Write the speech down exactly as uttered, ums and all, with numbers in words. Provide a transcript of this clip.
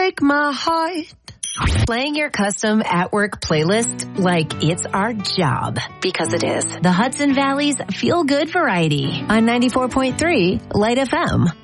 break my heart. Playing your custom at-work playlist like it's our job, because it is. The Hudson Valley's Feel Good Variety on ninety-four point three Light F M.